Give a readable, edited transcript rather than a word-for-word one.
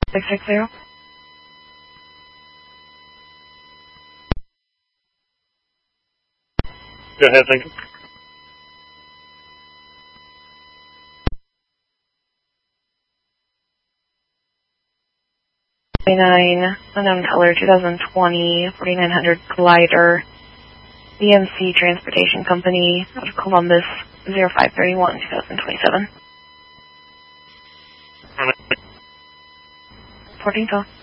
660. Go ahead, thank you. Unknown color, 2020, 4900 glider, BMC Transportation Company out of Columbus, 0531, 2027. 14 call.